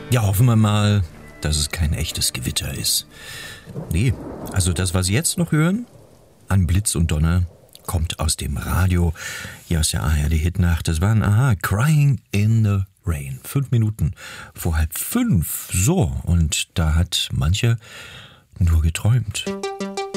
Ja, hoffen wir mal, dass es kein echtes Gewitter ist. Nee, also das, was Sie jetzt noch hören, an Blitz und Donner, kommt aus dem Radio, hier aus der ARD-Hitnacht. Das waren, Crying in the Rain. 5 Minuten vor 4:30. So, und da hat mancher nur geträumt.